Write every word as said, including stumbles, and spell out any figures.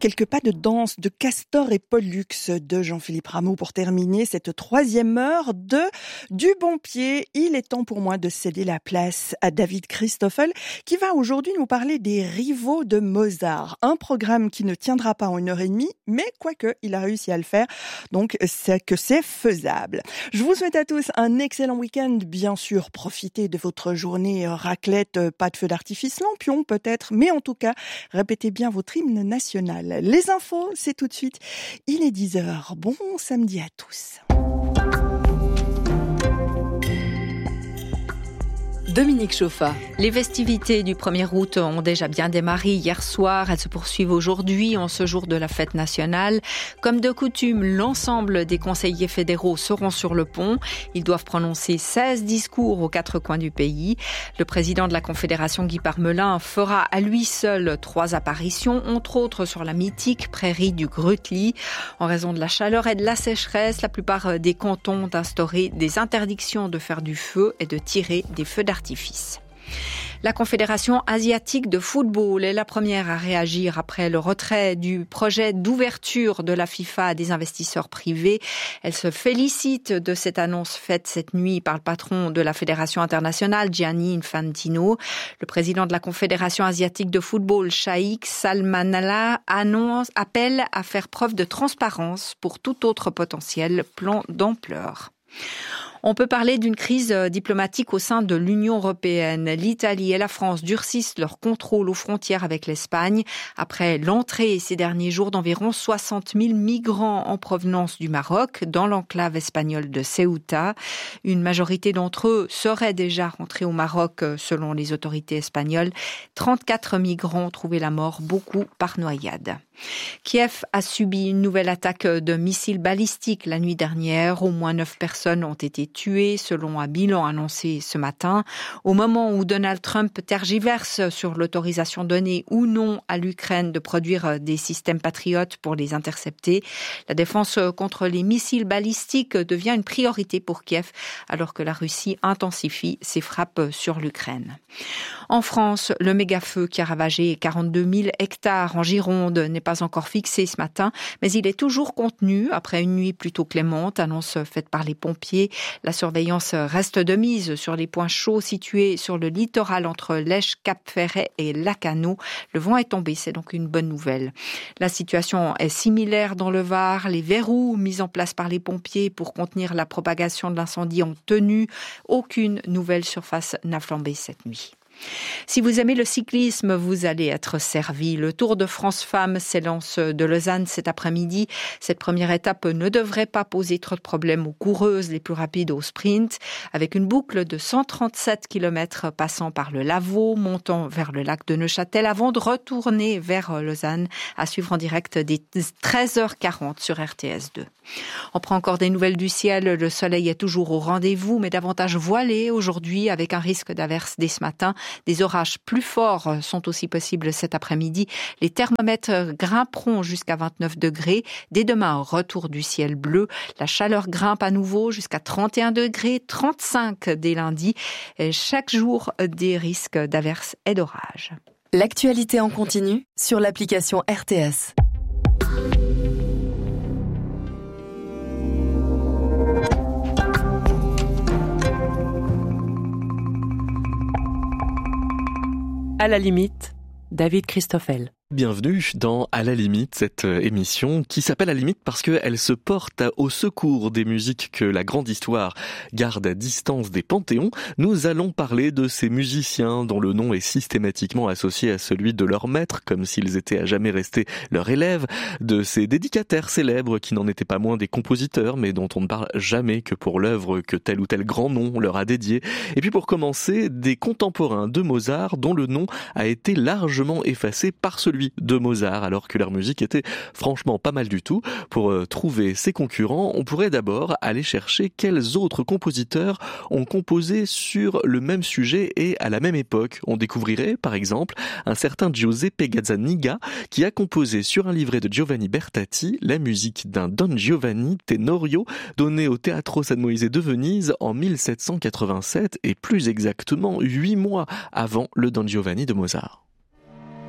Quelques pas de danse de Castor et Pollux de Jean-Philippe Rameau pour terminer cette troisième heure de Du Bon Pied. Il est temps pour moi de céder la place à David Christoffel qui va aujourd'hui nous parler des rivaux de Mozart. Un programme qui ne tiendra pas en une heure et demie, mais quoique il a réussi à le faire, donc c'est que c'est faisable. Je vous souhaite à tous un excellent week-end. Bien sûr, profitez de votre journée raclette, pas de feu d'artifice, lampion peut-être, mais en tout cas, répétez bien votre hymne national. Les infos, c'est tout de suite. Il est dix heures. Bon samedi à tous. Dominique Chauffa. Les festivités du premier août ont déjà bien démarré hier soir. Elles se poursuivent aujourd'hui, en ce jour de la fête nationale. Comme de coutume, l'ensemble des conseillers fédéraux seront sur le pont. Ils doivent prononcer seize discours aux quatre coins du pays. Le président de la Confédération, Guy Parmelin, fera à lui seul trois apparitions, entre autres sur la mythique prairie du Grutli. En raison de la chaleur et de la sécheresse, la plupart des cantons ont instauré des interdictions de faire du feu et de tirer des feux d'artifice. La Confédération asiatique de football est la première à réagir après le retrait du projet d'ouverture de la FIFA à des investisseurs privés. Elle se félicite de cette annonce faite cette nuit par le patron de la Fédération internationale, Gianni Infantino. Le président de la Confédération asiatique de football, Shaikh Salmanallah, annonce, appelle à faire preuve de transparence pour tout autre potentiel plan d'ampleur. On peut parler d'une crise diplomatique au sein de l'Union européenne. L'Italie et la France durcissent leur contrôle aux frontières avec l'Espagne après l'entrée ces derniers jours d'environ soixante mille migrants en provenance du Maroc dans l'enclave espagnole de Ceuta. Une majorité d'entre eux seraient déjà rentrés au Maroc selon les autorités espagnoles. trente-quatre migrants ont trouvé la mort, beaucoup par noyade. Kiev a subi une nouvelle attaque de missiles balistiques la nuit dernière. Au moins neuf personnes ont été tuées selon un bilan annoncé ce matin. Au moment où Donald Trump tergiverse sur l'autorisation donnée ou non à l'Ukraine de produire des systèmes patriotes pour les intercepter, la défense contre les missiles balistiques devient une priorité pour Kiev alors que la Russie intensifie ses frappes sur l'Ukraine. En France, le méga-feu qui a ravagé quarante-deux mille hectares en Gironde n'est pas encore fixé ce matin, mais il est toujours contenu après une nuit plutôt clémente, annonce faite par les pompiers. La surveillance reste de mise sur les points chauds situés sur le littoral entre Lèche, Cap-Ferret et Lacanau. Le vent est tombé, c'est donc une bonne nouvelle. La situation est similaire dans le Var. Les verrous mis en place par les pompiers pour contenir la propagation de l'incendie ont tenu. Aucune nouvelle surface n'a flambé cette nuit. Si vous aimez le cyclisme, vous allez être servi. Le Tour de France Femmes s'élance de Lausanne cet après-midi. Cette première étape ne devrait pas poser trop de problèmes aux coureuses les plus rapides au sprint, avec une boucle de cent trente-sept kilomètres passant par le Lavaux, montant vers le lac de Neuchâtel, avant de retourner vers Lausanne, à suivre en direct dès treize heures quarante sur R T S deux. On prend encore des nouvelles du ciel. Le soleil est toujours au rendez-vous, mais davantage voilé aujourd'hui, avec un risque d'averse dès ce matin. Des orages plus forts sont aussi possibles cet après-midi. Les thermomètres grimperont jusqu'à vingt-neuf degrés. Dès demain, retour du ciel bleu. La chaleur grimpe à nouveau jusqu'à trente et un degrés, trente-cinq dès lundi. Et chaque jour, des risques d'averse et d'orage. L'actualité en continu sur l'application R T S. À la limite, David Christoffel. Bienvenue dans À la limite, cette émission qui s'appelle À la limite parce qu'elle se porte au secours des musiques que la grande histoire garde à distance des panthéons. Nous allons parler de ces musiciens dont le nom est systématiquement associé à celui de leur maître, comme s'ils étaient à jamais restés leurs élèves, de ces dédicataires célèbres qui n'en étaient pas moins des compositeurs, mais dont on ne parle jamais que pour l'œuvre que tel ou tel grand nom leur a dédié. Et puis pour commencer, des contemporains de Mozart dont le nom a été largement effacé par celui de Mozart, alors que leur musique était franchement pas mal du tout. Pour euh, trouver ses concurrents, on pourrait d'abord aller chercher quels autres compositeurs ont composé sur le même sujet et à la même époque. On découvrirait, par exemple, un certain Giuseppe Gazzaniga qui a composé sur un livret de Giovanni Bertati la musique d'un Don Giovanni Tenorio donné au Teatro San Moise de Venise en mille sept cent quatre-vingt-sept et plus exactement huit mois avant le Don Giovanni de Mozart.